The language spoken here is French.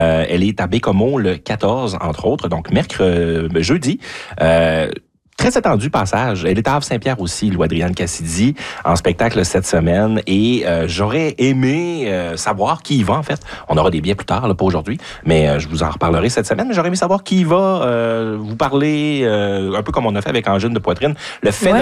Elle est à Bécomo le 14, entre autres, donc jeudi. Très attendu passage. Elle est à Havre-Saint-Pierre aussi, Louis-Adrienne Cassidy, en spectacle cette semaine. Et j'aurais aimé savoir qui y va, en fait. On aura des billets plus tard, là, pas aujourd'hui, mais je vous en reparlerai cette semaine. Mais j'aurais aimé savoir qui y va vous parler, un peu comme on a fait avec Angine de Poitrine. Le fait